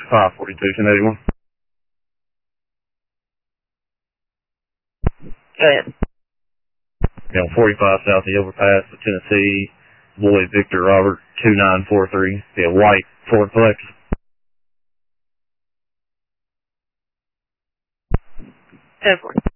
542, 1081. Go ahead. Yeah, 45 south of the overpass of Tennessee, Lloyd Victor Robert 2943. Yeah, white Ford Flex. 10-4.